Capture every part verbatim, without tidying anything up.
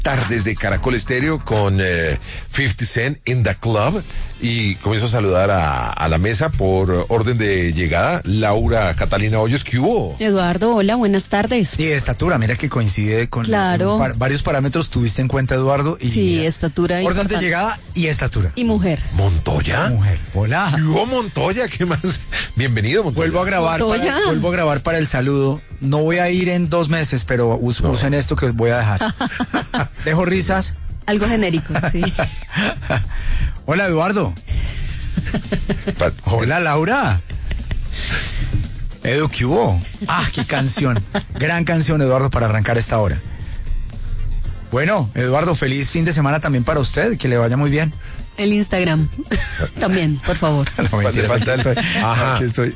Tardes de Caracol Estéreo con eh, cincuenta Cent in the Club. Y comienzo a saludar a, a la mesa por orden de llegada. Laura Catalina Hoyos, ¿qué hubo? Eduardo, hola, buenas tardes. Y estatura, mira que coincide con, claro. con par, varios parámetros tuviste en cuenta, Eduardo. Y sí, mira, estatura. Orden importante. de llegada y estatura. Y mujer. ¿Montoya? Mujer, hola. ¿Qué hubo, Montoya? ¿Qué más? Bienvenido, Montoya. Vuelvo a grabar Montoya. para, vuelvo a grabar para el saludo. No voy a ir en dos meses, pero us, no. usen esto que os voy a dejar. ¿Dejo risas? Algo genérico, sí. Hola, Eduardo. Hola, Laura. Edu, ¿qué hubo? Ah, qué canción. Gran canción, Eduardo, para arrancar esta hora. Bueno, Eduardo, feliz fin de semana también para usted. Que le vaya muy bien. El Instagram. También, por favor. No, mentira, falta aquí el... estoy. Ajá. Aquí estoy.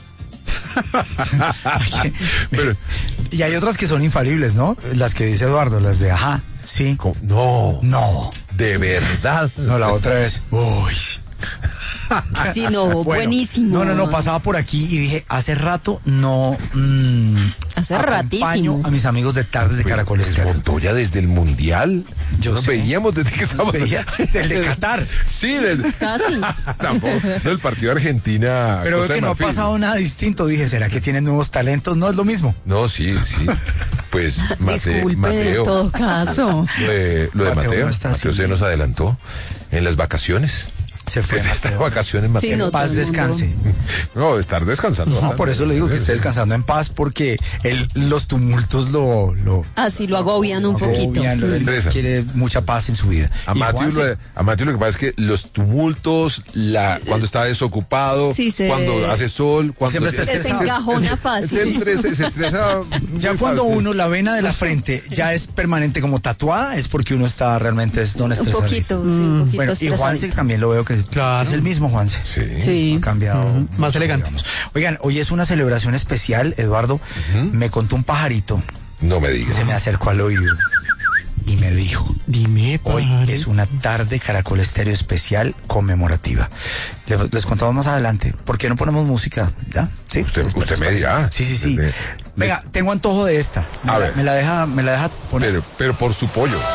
Aquí. Pero... Y hay otras que son infalibles, ¿no? Las que dice Eduardo, las de ajá, sí. ¿Cómo? No. No. De verdad. No, la otra es, uy. Sí, no, bueno, buenísimo. No, no, no, pasaba por aquí y dije, hace rato no mmm, hace acompaño ratísimo a mis amigos de Tardes de Pues, Caracol Estéreo. Montoya desde el Mundial. Yo Nos sé. veíamos desde que estábamos... Veía desde Qatar. Sí, desde... Casi. Tampoco. No, el partido de Argentina. Pero Costa veo de que no ha Marfil. pasado nada distinto. Dije, ¿será que tienen nuevos talentos? No es lo mismo. No, sí, sí. Pues Mate, Disculpe, Mateo. en todo caso. Lo de, lo de Mateo Mateo. no está Mateo así. se nos adelantó en las vacaciones. Se fue. Pues está de Mateo. vacaciones, Mateo. Sí, no, Paz, todo el mundo. descanse. No, estar descansando. No, bastante. por eso le digo que esté descansando en paz, porque él, los tumultos lo... lo Así lo agobian un poquito. agobian, lo- él Estresa. quiere mucha paz en su vida. A Y Mateo, Juanse, lo, a Mateo lo que pasa es que los tumultos, la, cuando está desocupado, Sí, se- cuando hace sol, cuando Siempre está Se estresado. encajona se fácil. estresa, se estresa ya muy cuando fácil. uno, la vena de la frente ya es permanente como tatuada, es porque uno está realmente es don Un estresado. poquito, sí, un poquito Bueno, y estresadito. Juanse también lo veo que Claro. es el mismo Juanse. Sí. Sí. Ha cambiado. Ujú, más mucho, elegante. digamos. Oigan, hoy es una celebración especial, Eduardo. Me contó un pajarito No me que digas. se me acercó al oído y me dijo, Dime, hoy pajarito. es una tarde Caracol Estéreo especial conmemorativa. Les, les contamos más adelante. ¿Por qué no ponemos música? ¿Ya? ¿Sí? Usted, Después, usted me después. dirá. Sí, sí, sí. Desde- Venga, tengo antojo de esta. Me, A la, ver. me la deja, me la deja poner. Pero, pero por su pollo.